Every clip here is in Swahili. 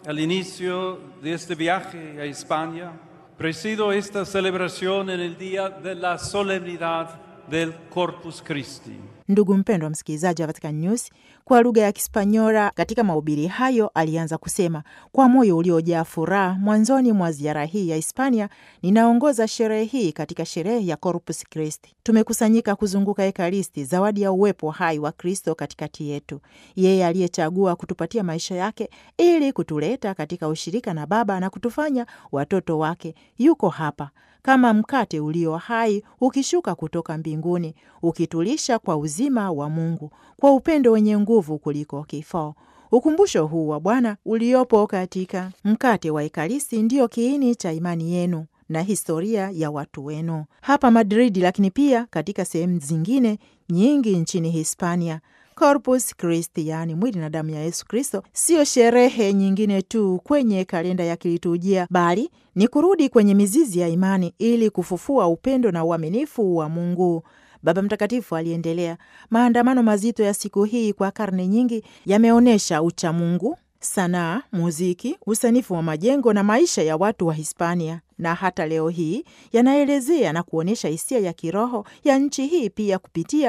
Al inicio de este viaje a España, presido esta celebración en el día de la solemnidad del Corpus Christi. Ndugu mpendwa msikilizaji wa Vatican News, kwa lugha ya Kispanyola katika mahubiri hayo alianza kusema, kwa moyo uliojaa furaha mwanzoni mwa ziara hii ya Hispania, ninaongoza sherehe hii katika sherehe ya Corpus Christi. Tumekusanyika kuzunguka Ekaristi, zawadi ya uwepo hai wa Kristo katikati yetu. Yeye aliyechagua kutupatia maisha yake ili kutuleta katika ushirika na Baba na kutufanya watoto wake, yuko hapa kama mkate ulio hai ukishuka kutoka mbinguni, ukitulisha kwa uzima wa Mungu, kwa upendo wenye nguvu kuliko kifo. Ukumbusho huu wa Bwana uliopo katika mkate wa Ekaristi ndio kiini cha imani yenu na historia ya watu wenu hapa Madrid, lakini pia katika sehemu zingine nyingi nchini Hispania. Corpus Christi, yaani mwili na damu ya Yesu Kristo, sio sherehe nyingine tu kwenye kalenda ya kiliturujia, bali ni kurudi kwenye mizizi ya imani ili kufufua upendo na uaminifu wa Mungu. Baba Mtakatifu aliendelea, maandamano mazito ya siku hii kwa karne nyingi yameonyesha uchamungu, sanaa, muziki, usanifu wa majengo na maisha ya watu wa Hispania, na hata leo hii yanaelezea na kuonyesha hisia ya kiroho ya nchi hii pia kupitia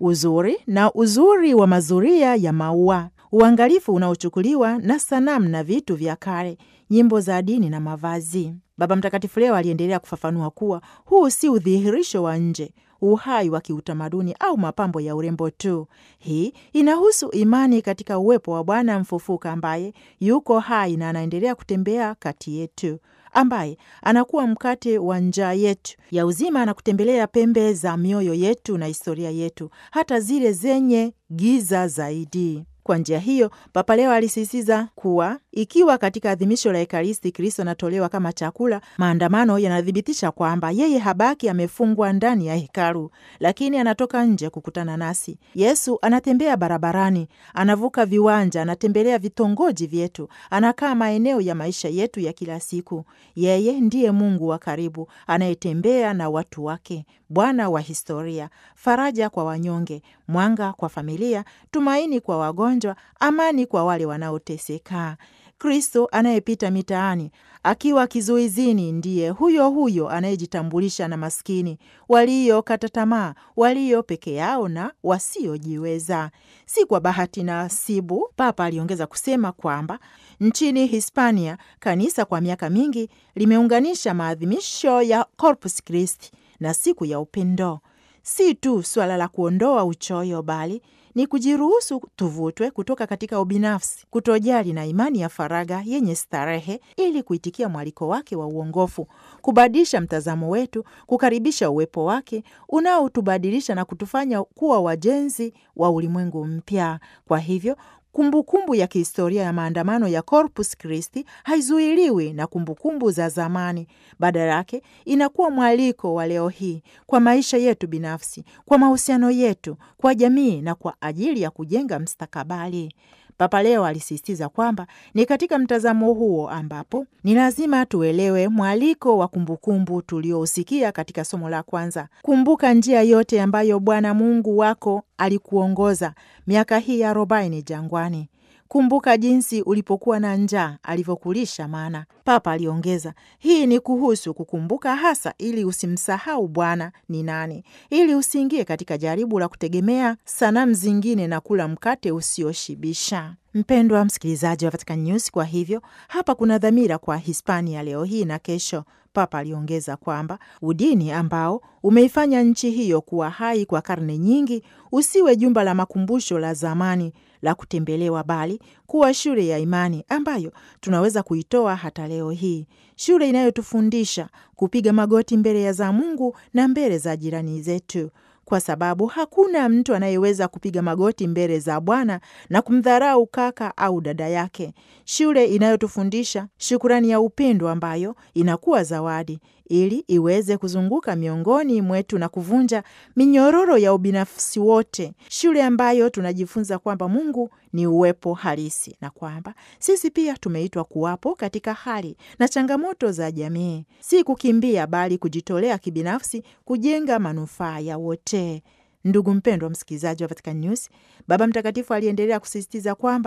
uzuri wa mazuria ya maua, uangalifu unaochukuliwa na sanamu na vitu vya kale, nyimbo za dini na mavazi. Baba Mtakatifu leo aliendelea kufafanua kuwa huu si udhihirisho wa nje, uhai wa kiutamaduni au mapambo ya urembo tu. Hii inahusu imani katika uwepo wa Bwana mfufuka ambaye yuko hai na anaendelea kutembea kati yetu, ambaye anakuwa mkate wa njaa yetu ya uzima na kutembelea pembe za mioyo yetu na historia yetu, hata zile zenye giza zaidi. Kwa njia hiyo, Papa leo alisisitiza kuwa ikiwa katika adhimisho la Ekaristi Kristo anatolewa kama chakula, maandamano yanathibitisha kwamba yeye habaki amefungwa ndani ya hekalu, lakini anatoka nje kukutana nasi. Yesu anatembea barabarani, anavuka viwanja, anatembelea vitongoji vyetu, anakaa maeneo ya maisha yetu ya kila siku. Yeye ndiye Mungu wa karibu anayetembea na watu wake, Bwana wa historia, faraja kwa wanyonge, mwanga kwa familia, tumaini kwa wagonjwa, amani kwa wale wanaoteseka. Kristo anayepita mitaani akiwa kizuizini ndiye huyo anayejitambulisha na maskini, waliokata tamaa, walio peke yao na wasiojiweza. Si kwa bahati nasibu, Papa aliongeza kusema kwamba nchini Hispania kanisa kwa miaka mingi limeunganisha maadhimisho ya Corpus Christi na siku ya upendo. Si tu swala la kuondoa uchoyo, bali ni kujiruhusu tuvutwe kutoka katika ubinafsi, kutojali na imani ya faraga yenye starehe, ili kuitikia mwaliko wake wa uongofu, kubadilisha mtazamo wetu, kukaribisha uwepo wake unaotubadilisha na kutufanya kuwa wajenzi wa ulimwengu mpya. Kwa hivyo kumbukumbu ya kihistoria ya maandamano ya Corpus Christi haizuiliwi na kumbukumbu za zamani. Badala yake inakuwa mwaliko wa leo hii kwa maisha yetu binafsi, kwa mahusiano yetu, kwa jamii na kwa ajili ya kujenga mstakabali. Papa leo alisisitiza kwamba ni katika mtazamo huo ambapo ni lazima tuelewe mwaliko wa kumbukumbu tuliousikia katika somo la kwanza. Kumbuka njia yote ambayo Bwana Mungu wako alikuongoza miaka hii ya 40 jangwani. Kumbuka jinsi ulipokuwa na njaa alivyokulisha mana. Papa aliongeza, hii ni kuhusu kukumbuka hasa ili usimsahau Bwana ni nani, ili usiingie katika jaribu la kutegemea sanamu zingine na kula mkate usioshibisha. Mpendwa msikilizaji wa Vatican News, kwa hivyo hapa kuna dhamira kwa Hispania leo hii na kesho. Papa aliongeza kwamba udini ambao umeifanya nchi hiyo kuwa hai kwa karne nyingi usiwe jumba la makumbusho la zamani la kutembelewa, bali kuwa shule ya imani ambayo tunaweza kuitoa hata leo hii, shule inayotufundisha kupiga magoti mbele ya za Mungu na mbele za jirani zetu, kwa sababu hakuna mtu anayeweza kupiga magoti mbele za Bwana na kumdharau kaka au dada yake. Shule inayotufundisha shukurani ya upendo ambayo inakuwa zawadi ili iweze kuzunguka miongoni mwetu na kuvunja minyororo ya ubinafsi wote. Shule ambayo tunajifunza kwamba Mungu ni uwepo halisi na kwamba sisi pia tumeitwa kuwapo katika hali na changamoto za jamii, si kukimbia bali kujitolea kibinafsi kujenga manufaa ya wote. Ndugu mpendwa msikilizaji wa Vatican News, Baba Mtakatifu aliendelea kusisitiza kwamba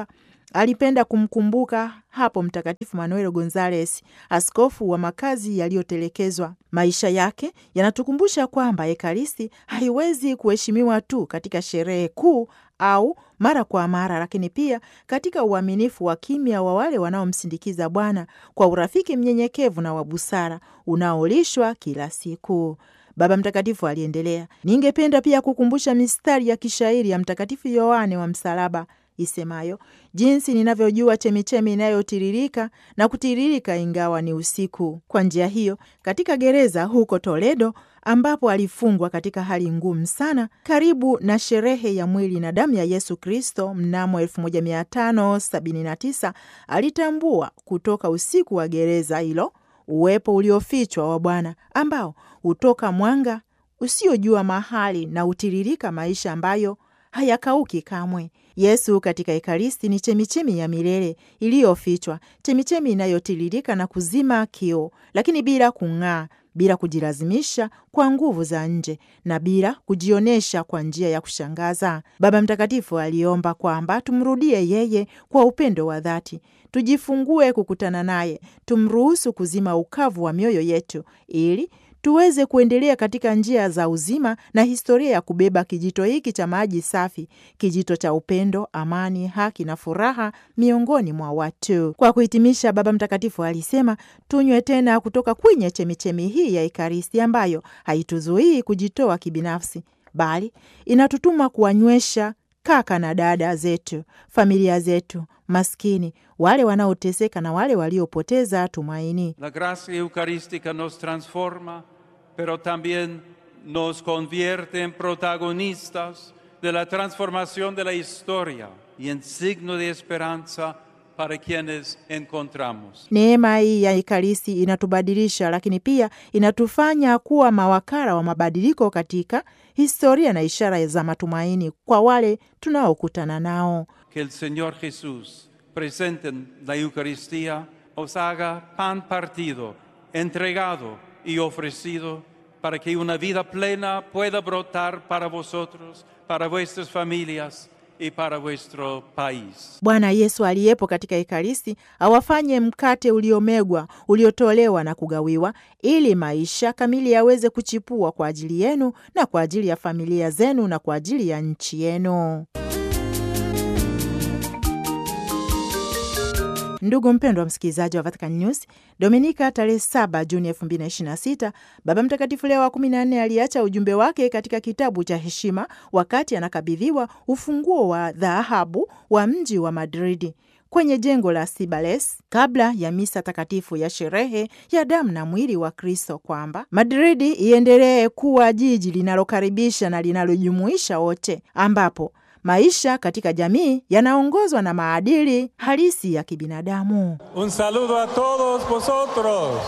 Alipenda kumkumbuka hapo Mtakatifu Manuel Gonzales, askofu wa makazi yaliyotelekezwa. Maisha yake yanatukumbusha kwamba Ekaristi haiwezi kuheshimiwa tu katika sherehe kuu au mara kwa mara, lakini pia katika uaminifu wa kimya wa wale wanaomsindikiza Bwana kwa urafiki mnyenyekevu na wa busara unaolishwa kila siku. Baba Mtakatifu aliendelea, ningependa pia kukumbusha mistari ya kishairi ya Mtakatifu Yohane wa Msalaba isemayo, jinsi ninavyojua chemichemi inayotiririka na kutiririka ingawa ni usiku. Kwa njia hiyo, katika gereza huko Toledo ambapo alifungwa katika hali ngumu sana, karibu na sherehe ya mwili na damu ya Yesu Kristo mnamo 1579, alitambua kutoka usiku wa gereza hilo uwepo uliofichwa wa Bwana ambao hutoka mwanga usiojua mahali na utiririka maisha ambayo hayakauki kamwe. Yesu katika Ekaristi ni chemichemi ya milele iliyofichwa, chemichemi inayotiririka na kuzima kiu, lakini bila kung'aa, bila kujilazimisha kwa nguvu za nje na bila kujionyesha kwa njia ya kushangaza. Baba Mtakatifu aliomba kwamba tumrudie yeye kwa upendo wa dhati, tujifungue kukutana naye, tumruhusu kuzima ukavu wa mioyo yetu ili tuweze kuendelea katika njia za uzima na historia ya kubeba kijito hiki cha maji safi, kijito cha upendo, amani, haki na furaha miongoni mwa watu. Kwa kuhitimisha, Baba Mtakatifu alisema tunywe tena kutoka kwenye chemichemi hii ya Ekaristi ambayo haituzuii kujitoa kibinafsi, bali inatutuma kuwanywesha kaka na dada zetu, familia zetu, maskini, wale wanaoteseka na wale waliopoteza tumaini. La gracia eucarística nos transforma, pero también nos convierte en protagonistas de la transformación de la historia y en signo de esperanza para quienes encontramos. Neema hii ya Ekaristi inatubadilisha, lakini pia inatufanya kuwa mawakala wa mabadiliko katika historia na ishara za matumaini kwa wale tunaokutana nao. Que el Señor Jesús, presente en la Eucaristía, os haga pan partido, entregado y ofrecido para que una vida plena pueda brotar para vosotros, para vuestras familias y para vuestro país. Bwana Yesu aliyepo katika Ekaristi awafanye mkate uliomegwa, uliotolewa na kugawiwa, ili maisha kamili yaweze kuchipua kwa ajili yenu na kwa ajili ya familia zenu na kwa ajili ya nchi yenu. Ndugu mpendwa msikilizaji wa Vatican News, Dominika tarehe 7 Juni 2026, Baba Mtakatifu Leo wa 14 aliacha ujumbe wake katika kitabu cha heshima wakati anakabidhiwa ufunguo wa dhahabu wa mji wa Madridi kwenye jengo la Sibales kabla ya misa takatifu ya sherehe ya damu na mwili wa Kristo, kwamba Madridi iendelee kuwa jiji linalokaribisha na linalojumuisha wote, ambapo maisha katika jamii yanaongozwa na maadili halisi ya kibinadamu. Un saludo a todos vosotros.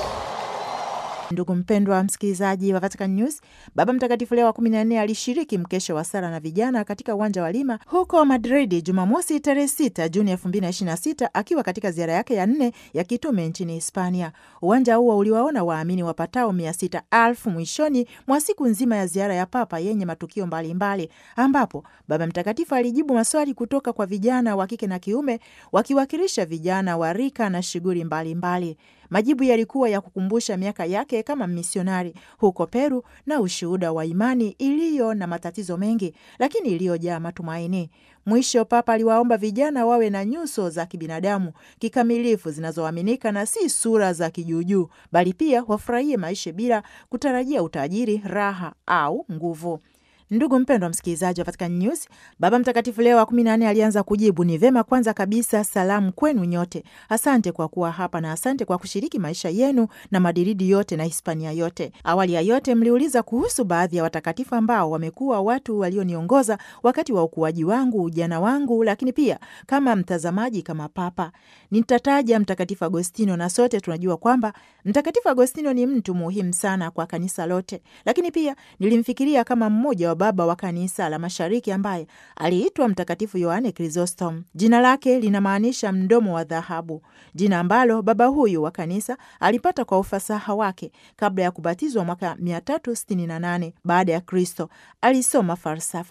Ndugu mpendwa msikilizaji wa Vatican News, Baba Mtakatifu Leo wa 14 alishiriki mkesha wa sala na vijana katika uwanja wa Lima huko Madridi Jumamosi tarehe 6 Juni 2026, akiwa katika ziara yake ya 4 ya kitume nchini Hispania. Uwanja huo uliwaona waamini wapatao 600,000 mwishoni mwa siku nzima ya ziara ya Papa yenye matukio mbalimbali, ambapo Baba Mtakatifu alijibu maswali kutoka kwa vijana wa kike na kiume, wakiwakilisha vijana wa rika na shughuli mbalimbali. Majibu yalikuwa ya kukumbusha miaka yake kama misionari huko Peru na ushuhuda wa imani iliyo na matatizo mengi lakini iliyojaa matumaini. Mwisho, Papa aliwaomba vijana wawe na nyuso za kibinadamu kikamilifu zinazoaminika na si sura za kijuujuu, bali pia wafurahie maisha bila kutarajia utajiri, raha au nguvu. Ndugu mpendwa msikilizaji wa Vatican News, Baba Mtakatifu Leo wa 14 alianza kujibu, ni vema kwanza kabisa salamu kwenu nyote. Asante kwa kuwa hapa na asante kwa kushiriki maisha yenu na Madridi yote na Hispania yote. Awali ya yote mliuliza kuhusu baadhi ya watakatifu ambao wamekuwa watu walioniongoza wakati wa ukuaji wangu, ujana wangu, lakini pia kama mtazamaji, kama Papa. Nitataja Mtakatifu Agostino, na sote tunajua kwamba Mtakatifu Agostino ni mtu muhimu sana kwa kanisa lote, lakini pia nilimfikiria kama mmoja wa baba wa kanisa la Mashariki ambaye aliitwa Mtakatifu Yohane Chrysostom. Jina lake linamaanisha mdomo wa dhahabu, jina ambalo baba huyu wa kanisa alipata kwa ufasaha wake kabla ya kubatizwa mwaka 368 baada ya Kristo. Alisoma falsafa.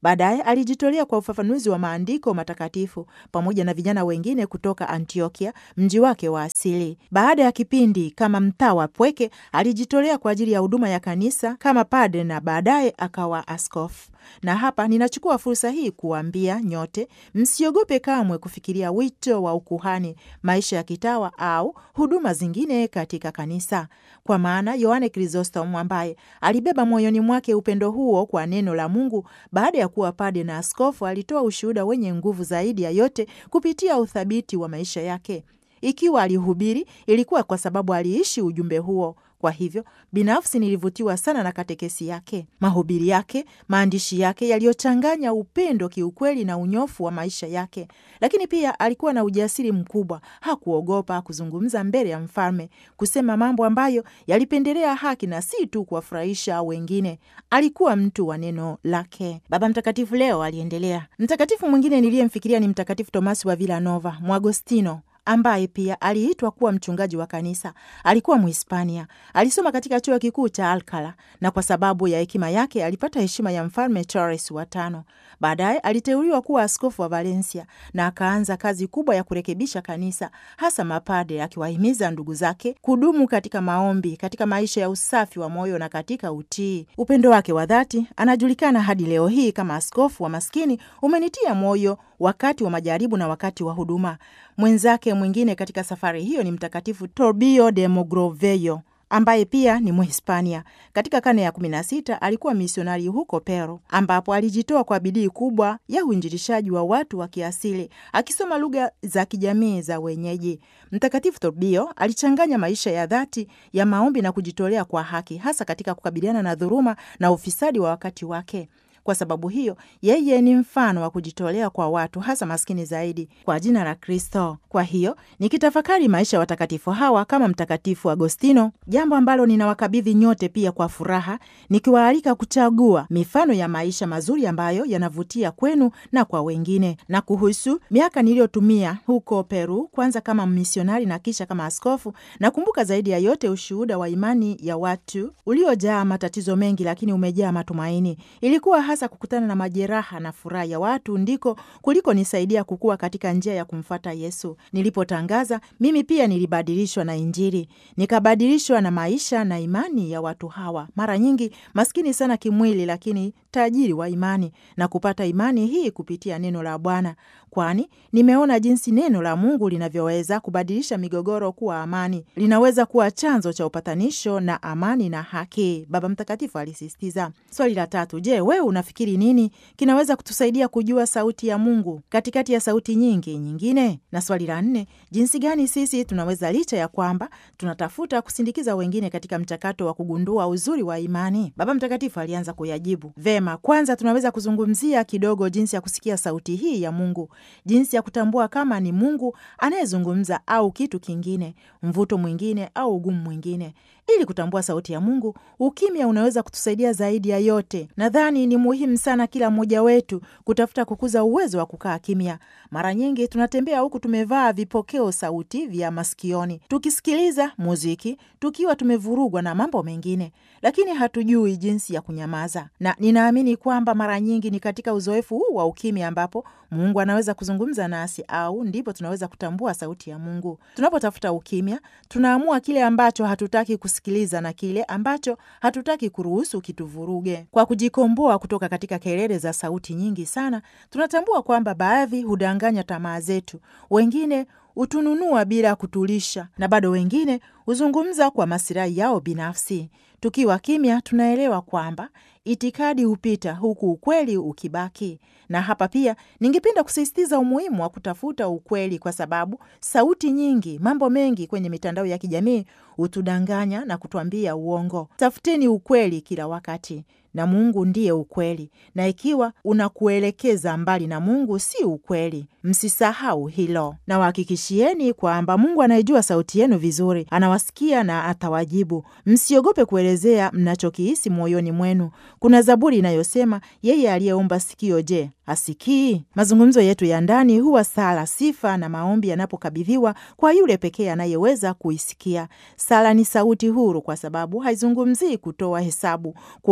Baadaye alijitolea kwa ufafanuzi wa maandiko matakatifu pamoja na vijana wengine kutoka Antiokia, mji wake wa asili. Baada ya kipindi kama mtawa pweke, alijitolea kwa ajili ya huduma ya kanisa kama padre na baadaye akawa askofu. Na hapa ninachukua fursa hii kuambia nyote, msiogope kamwe kufikiria wito wa ukuhani, maisha ya kitawa au huduma zingine katika kanisa, kwa maana Yohane Chrysostom ambaye alibeba moyoni mwake upendo huo kwa neno la Mungu baada ya kuwa padre na askofu, alitoa ushuhuda wenye nguvu zaidi ya yote kupitia uthabiti wa maisha yake. Ikiwa alihubiri, ilikuwa kwa sababu aliishi ujumbe huo. Kwa hivyo binafsi nilivutiwa sana na katekesi yake, mahubiri yake, maandishi yake yaliyochanganya upendo, kiukweli na unyofu wa maisha yake. Lakini pia alikuwa na ujasiri mkubwa, hakuogopa kuzungumza mbele ya mfalme, kusema mambo ambayo yalipendelea haki na si tu kuwafurahisha wengine. Alikuwa mtu wa neno lake. Baba Mtakatifu leo aliendelea. Mtakatifu mwingine niliyemfikiria ni Mtakatifu Tomasi wa Villanova, Mwagostino, ambaye pia aliitwa kuwa mchungaji wa kanisa. Alikuwa Mhispania, alisoma katika chuo kikuu cha Alcala na kwa sababu ya hekima yake alipata heshima ya mfalme Charles wa tano. Baadaye aliteuliwa kuwa askofu wa Valencia na akaanza kazi kubwa ya kurekebisha kanisa, hasa mapade, akiwahimiza ndugu zake kudumu katika maombi, katika maisha ya usafi wa moyo na katika utii. Upendo wake wa dhati anajulikana hadi leo hii kama askofu wa maskini, umenitia moyo wakati wa majaribu na wakati wa huduma. Mwenzake mwingine katika safari hiyo ni Mtakatifu Toribio de Mogrovejo ambaye pia ni Mhispania. Katika karne ya 16 alikuwa misionari huko Peru, ambapo alijitoa kwa bidii kubwa ya uinjilishaji wa watu wa kiasili, akisoma lugha za kijamii za wenyeji. Mtakatifu Toribio alichanganya maisha ya dhati ya maombi na kujitolea kwa haki, hasa katika kukabiliana na dhuluma na ufisadi wa wakati wake. Kwa sababu hiyo, yeye ni mfano wa kujitolea kwa watu, hasa maskini zaidi, kwa jina la Kristo. Kwa hiyo, nikitafakari maisha ya watakatifu hawa kama Mtakatifu Agostino, jambo ambalo ninawakabidhi nyote pia kwa furaha, nikiwaalika kuchagua mifano ya maisha mazuri ambayo yanavutia kwenu na kwa wengine. Na kuhusu miaka niliyotumia huko Peru, kwanza kama misionari na kisha kama askofu, nakumbuka zaidi ya yote ushuhuda wa imani ya watu uliojaa matatizo mengi, lakini umejaa matumaini. Ilikuwa hasa kukutana na majeraha na furaha ya watu ndiko kuliko nisaidia kukua katika njia ya kumfuata Yesu. Nilipotangaza, mimi pia nilibadilishwa na Injili, nikabadilishwa na maisha na imani ya watu hawa, mara nyingi maskini sana kimwili, lakini tajiri wa imani, na kupata imani hii kupitia neno la Bwana, kwani nimeona jinsi neno la Mungu linavyoweza kubadilisha migogoro kuwa amani, linaweza kuwa chanzo cha upatanisho na amani na haki, Baba Mtakatifu alisisitiza. Swali la 3, je, wewe unafikiri nini kinaweza kutusaidia kujua sauti ya Mungu katikati ya sauti nyingi nyingine? Na swali la 4, jinsi gani sisi tunaweza, licha ya kwamba tunatafuta kusindikiza wengine katika mchakato wa kugundua uzuri wa imani? Baba Mtakatifu alianza kuyajibu. Vema, kwanza tunaweza kuzungumzia kidogo jinsi ya kusikia sauti hii ya Mungu, jinsi ya kutambua kama ni Mungu anayezungumza au kitu kingine, mvuto mwingine au ugumu mwingine. Ili kutambua sauti ya Mungu, ukimya unaweza kutusaidia zaidi ya yote. Nadhani ni muhimu sana kila mmoja wetu kutafuta kukuza uwezo wa kukaa kimya. Mara nyingi tunatembea huku tumevaa vipokeo sauti vya masikioni, tukisikiliza muziki, tukiwa tumevurugwa na mambo mengine, lakini hatujui jinsi ya kunyamaza. Na ninaamini kwamba mara nyingi ni katika uzoefu huu wa ukimya ambapo Mungu anaweza kuzungumza nasi, au ndipo tunaweza kutambua sauti ya Mungu. Tunapotafuta ukimya, tunaamua kile ambacho hatutaki kusikiliza na kile ambacho hatutaki kuruhusu kituvuruge. Kwa kujikomboa kutoka katika kelele za sauti nyingi sana, tunatambua kwamba baadhi hudanganya tamaa zetu, wengine hutununua bila kutulisha, na bado wengine huzungumza kwa masilahi yao binafsi. Tukiwa kimya, tunaelewa kwamba itikadi hupita huku ukweli ukibaki. Na hapa pia ningependa kusisitiza umuhimu wa kutafuta ukweli, kwa sababu sauti nyingi, mambo mengi kwenye mitandao ya kijamii hutudanganya na kutuambia uongo. Tafuteni ukweli kila wakati, na Mungu ndiye ukweli, na ikiwa unakuelekeza mbali na Mungu si ukweli, msisahau hilo. Na wahakikishieni kwamba Mungu anayejua sauti yenu vizuri anawasikia na atawajibu. Msiogope kuelezea mnachokihisi moyoni mwenu. Kuna Zaburi inayosema, yeye aliyeumba sikio, je, asikii? Mazungumzo yetu ya ndani huwa sala, sifa na maombi yanapokabidhiwa kwa yule pekee anayeweza kuisikia. Sala ni sauti huru, kwa sababu haizungumzii kutoa hesabu, kuonyesha kwamba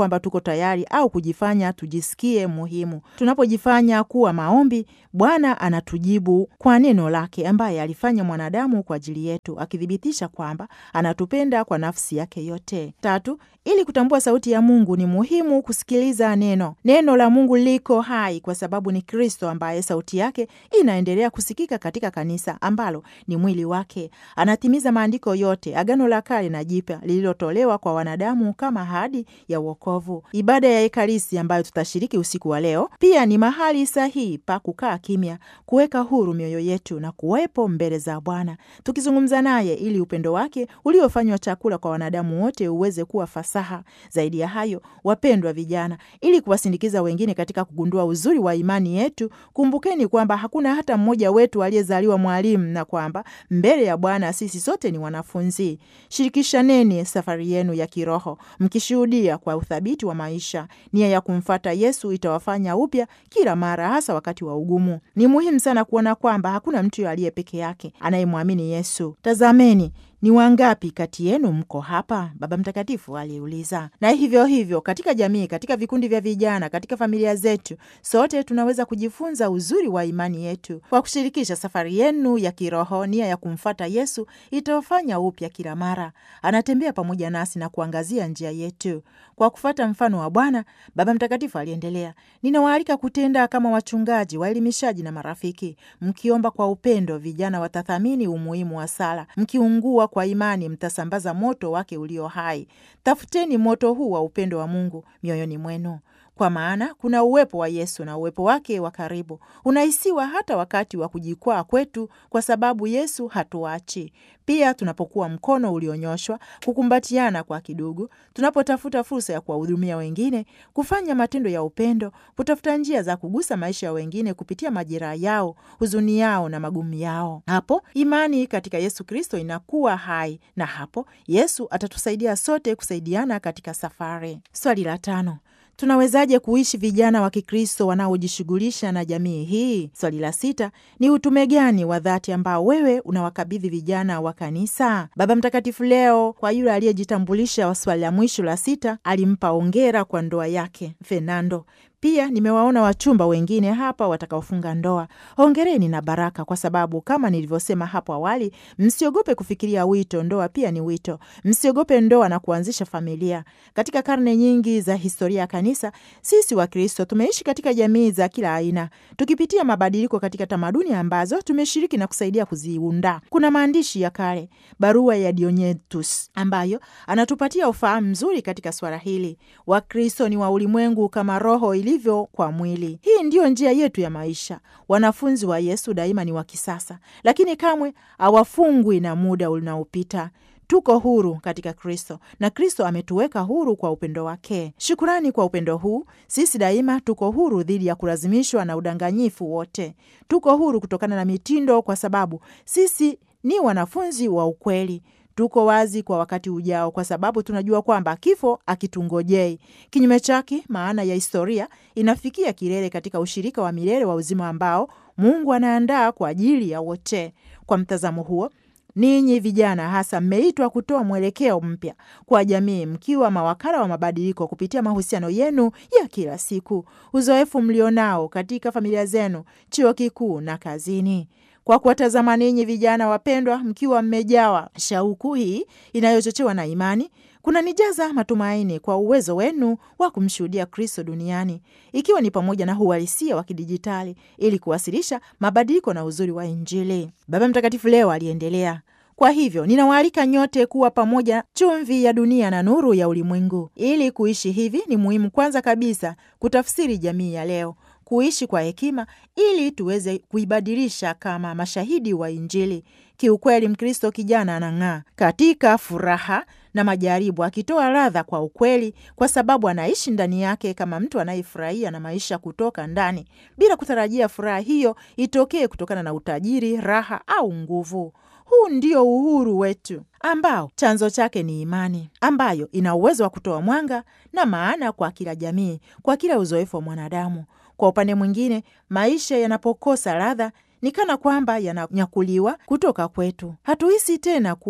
kwamba tuko tayari au kujifanya tujisikie muhimu. Tunapojifanya kuwa maombi, Bwana anatujibu kwa neno lake ambaye alifanya mwanadamu kwa ajili yetu, akithibitisha kwamba anatupenda kwa nafsi yake yote. 3, ili kutambua sauti ya Mungu ni muhimu kusikiliza neno. Neno la Mungu liko hai kwa sababu ni Kristo ambaye sauti yake inaendelea kusikika katika kanisa ambalo ni mwili wake. Anatimiza maandiko yote, Agano la Kale na Jipya, lililotolewa kwa wanadamu kama ahadi ya wokovu. Ibada ya Ekaristi ambayo tutashiriki usiku wa leo pia ni mahali sahihi pa kukaa kimya, kuweka huru mioyo yetu na kuwepo mbele za Bwana tukizungumza naye, ili upendo wake uliofanywa chakula kwa wanadamu wote uweze kuwa fasaha. Zaidi ya hayo, wapendwa vijana, ili kuwasindikiza wengine katika kugundua uzuri wa imani yetu, kumbukeni kwamba hakuna hata mmoja wetu aliyezaliwa mwalimu na kwamba mbele ya Bwana sisi sote ni wanafunzi. Shirikishaneni safari yenu ya kiroho, mkishuhudia kwa uthabiti wa maisha. Nia ya kumfuata Yesu itawafanya upya kila mara, hasa wakati wa ugumu. Ni muhimu sana kuona kwamba hakuna mtu aliye peke yake anayemwamini Yesu. Tazameni, ni wangapi kati yenu mko hapa? Baba Mtakatifu aliuliza. Na hivyo hivyo katika jamii, katika vikundi vya vijana, katika familia zetu, sote tunaweza kujifunza uzuri wa imani yetu kwa kushirikisha safari yenu ya kiroho. Nia ya kumfuata Yesu itawafanya upya kila mara. Anatembea pamoja nasi na kuangazia njia yetu. Kwa kufuata mfano wa Bwana, Baba Mtakatifu aliendelea, ninawaalika kutenda kama wachungaji, waelimishaji na marafiki, mkiomba kwa upendo. Vijana watathamini umuhimu wa sala. Mkiungua kwa imani, mtasambaza moto wake ulio hai. Tafuteni moto huu wa upendo wa Mungu mioyoni mwenu, kwa maana kuna uwepo wa Yesu na uwepo wake wa karibu unahisiwa hata wakati wa kujikwaa kwetu, kwa sababu Yesu hatuachi. Pia tunapokuwa mkono ulionyoshwa, kukumbatiana kwa kidugu, tunapotafuta fursa ya kuwahudumia wengine, kufanya matendo ya upendo, kutafuta njia za kugusa maisha ya wengine kupitia majeraha yao, huzuni yao na magumu yao, hapo imani katika Yesu Kristo inakuwa hai, na hapo Yesu atatusaidia sote kusaidiana katika safari. Swali la 5: tunawezaje kuishi vijana wa Kikristo wanaojishughulisha na jamii hii? Swali la 6: ni utume gani wa dhati ambao wewe unawakabidhi vijana wa kanisa? Baba Mtakatifu leo, kwa yule aliyejitambulisha wa swali la mwisho la 6, alimpa hongera kwa ndoa yake Fernando. Pia nimewaona wachumba wengine hapa watakaofunga ndoa. Hongereni na baraka, kwa sababu kama nilivyosema hapo awali, msiogope kufikiria wito. Ndoa pia ni wito. Msiogope ndoa na kuanzisha familia. Katika karne nyingi za historia ya kanisa, sisi wa Kristo tumeishi katika jamii za kila aina, tukipitia mabadiliko katika tamaduni ambazo tumeshiriki na kusaidia kuziunda. Kuna maandishi ya kale, barua ya Diognetus, ambayo anatupatia ufahamu mzuri katika swala hili. Wakristo ni wa ulimwengu kama roho ilivyo kwa mwili. Hii ndiyo njia yetu ya maisha. Wanafunzi wa Yesu daima ni wa kisasa, lakini kamwe hawafungwi na muda unaopita. Tuko huru katika Kristo na Kristo ametuweka huru kwa upendo wake. Shukurani kwa upendo huu, sisi daima tuko huru dhidi ya kulazimishwa na udanganyifu wote. Tuko huru kutokana na mitindo, kwa sababu sisi ni wanafunzi wa ukweli. Tuko wazi kwa wakati ujao, kwa sababu tunajua kwamba kifo akitungojei. Kinyume chake, maana ya historia inafikia kilele katika ushirika wa milele wa uzima ambao Mungu anaandaa kwa ajili ya wote. Kwa mtazamo huo, ninyi vijana hasa mmeitwa kutoa mwelekeo mpya kwa jamii, mkiwa mawakala wa mabadiliko kupitia mahusiano yenu ya kila siku, uzoefu mlionao katika familia zenu, chuo kikuu na kazini. Kwa kuwatazama ninyi vijana wapendwa, mkiwa mmejawa shauku hii inayochochewa na imani, kunanijaza matumaini kwa uwezo wenu wa kumshuhudia Kristo duniani, ikiwa ni pamoja na uhalisia wa kidijitali, ili kuwasilisha mabadiliko na uzuri wa Injili. Baba Mtakatifu leo aliendelea, kwa hivyo ninawaalika nyote kuwa pamoja chumvi ya dunia na nuru ya ulimwengu. Ili kuishi hivi, ni muhimu kwanza kabisa kutafsiri jamii ya leo, kuishi kwa hekima ili tuweze kuibadilisha kama mashahidi wa Injili. Kiukweli, Mkristo kijana anang'aa katika furaha na majaribu, akitoa ladha kwa ukweli, kwa sababu anaishi ndani yake kama mtu anayefurahia na maisha kutoka ndani, bila kutarajia furaha hiyo itokee kutokana na utajiri, raha au nguvu. Huu ndio uhuru wetu ambao chanzo chake ni imani, ambayo ina uwezo wa kutoa mwanga na maana kwa kila jamii, kwa kila uzoefu wa mwanadamu. Kwa upande mwingine, maisha yanapokosa ladha, ni kana kwamba yananyakuliwa kutoka kwetu. Hatuhisi tena kuwa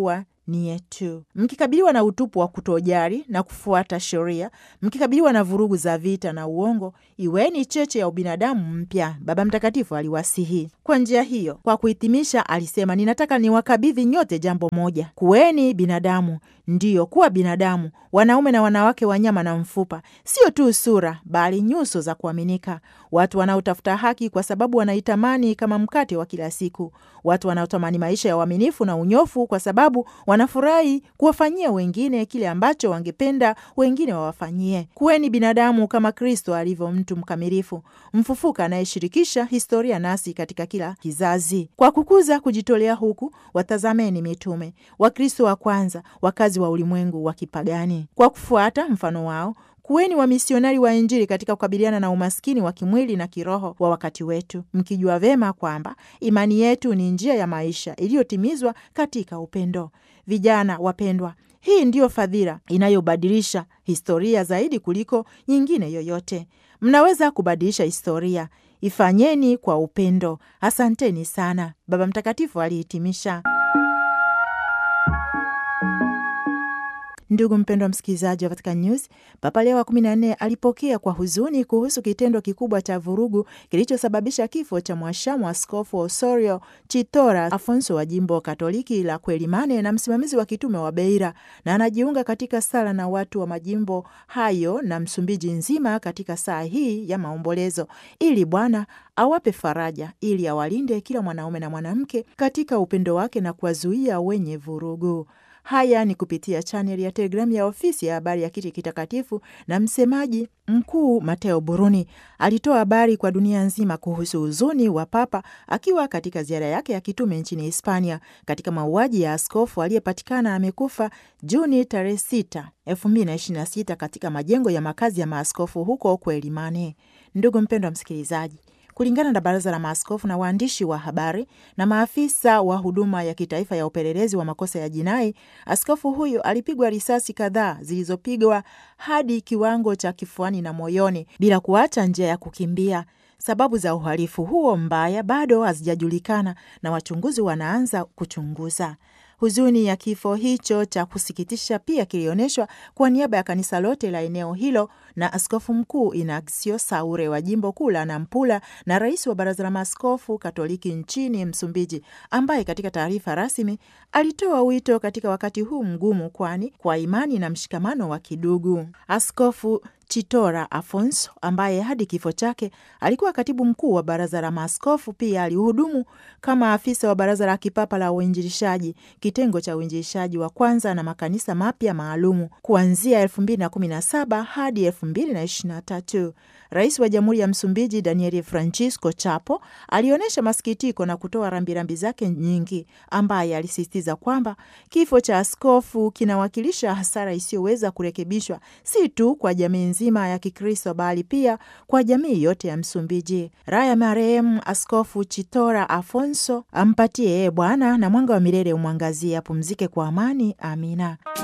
ni yetu. Mkikabiliwa na utupu wa kutojali na kufuata sheria, mkikabiliwa na vurugu za vita na uongo, iweni cheche ya ubinadamu mpya, Baba Mtakatifu aliwasihi. Kwa njia hiyo, kwa kuhitimisha, alisema, ninataka niwakabidhi nyote jambo moja: kuweni binadamu. Ndiyo, kuwa binadamu, wanaume na wanawake, wanyama na mfupa, sio tu sura, bali nyuso za kuaminika. Watu wanaotafuta haki kwa sababu wanaitamani kama mkate wa kila siku. Watu wanaotamani maisha ya uaminifu na unyofu kwa sababu wanafurahi kuwafanyia wengine kile ambacho wangependa wengine wawafanyie. Kuweni binadamu kama Kristo alivyo mtu mkamilifu, mfufuka, anayeshirikisha historia nasi katika kila kizazi. Kwa kukuza kujitolea huku, watazameni mitume, Wakristo wa kwanza, wakazi wa ulimwengu wa kipagani. Kwa kufuata mfano wao, kuweni wamisionari wa Injili katika kukabiliana na umaskini wa kimwili na kiroho wa wakati wetu, mkijua vema kwamba imani yetu ni njia ya maisha iliyotimizwa katika upendo. Vijana wapendwa, hii ndiyo fadhila inayobadilisha historia zaidi kuliko nyingine yoyote. Mnaweza kubadilisha historia, ifanyeni kwa upendo. Asanteni sana, Baba Mtakatifu alihitimisha. Ndugu mpendwa msikilizaji wa Vatican News, Papa Leo wa 14 alipokea kwa huzuni kuhusu kitendo kikubwa cha vurugu kilichosababisha kifo cha mwashamu Askofu Osorio Chitora Afonso wa jimbo Katoliki la Quelimane na msimamizi wa kitume wa Beira, na anajiunga katika sala na watu wa majimbo hayo na Msumbiji nzima katika saa hii ya maombolezo, ili Bwana awape faraja, ili awalinde kila mwanaume na mwanamke katika upendo wake na kuwazuia wenye vurugu. Haya ni kupitia chaneli ya Telegram ya ofisi ya habari ya Kiti Kitakatifu, na msemaji mkuu Mateo Buruni alitoa habari kwa dunia nzima kuhusu huzuni wa Papa akiwa katika ziara yake ya kitume nchini Hispania katika mauaji ya askofu aliyepatikana amekufa Juni tarehe 6, 2026 katika majengo ya makazi ya maaskofu huko Quelimane. Ndugu mpendwa msikilizaji, kulingana na Baraza la Maaskofu na waandishi wa habari na maafisa wa huduma ya kitaifa ya upelelezi wa makosa ya jinai, askofu huyo alipigwa risasi kadhaa zilizopigwa hadi kiwango cha kifuani na moyoni bila kuacha njia ya kukimbia. Sababu za uhalifu huo mbaya bado hazijajulikana na wachunguzi wanaanza kuchunguza. Huzuni ya kifo hicho cha kusikitisha pia kilioneshwa kwa niaba ya kanisa lote la eneo hilo na Askofu Mkuu Inacio Saure wa jimbo kuu la Nampula na rais wa Baraza la Maaskofu Katoliki nchini Msumbiji, ambaye katika taarifa rasmi alitoa wito katika wakati huu mgumu, kwani kwa imani na mshikamano wa kidugu. Askofu Chitora Afonso, ambaye hadi kifo chake alikuwa katibu mkuu wa Baraza la Maaskofu, pia alihudumu kama afisa wa Baraza la Kipapa la Uinjilishaji, kitengo cha uinjilishaji wa kwanza na makanisa mapya maalumu kuanzia 2017 hadi 2023. Rais wa Jamhuri ya Msumbiji Daniel Francisco Chapo alionyesha masikitiko na kutoa rambirambi zake nyingi, ambaye alisisitiza kwamba kifo cha askofu kinawakilisha hasara isiyoweza kurekebishwa si tu kwa jamii nzima ya Kikristo bali pia kwa jamii yote ya Msumbiji. Raya marehemu Askofu Chitora Afonso ampatie Bwana na mwanga wa milele umwangazie, apumzike kwa amani. Amina.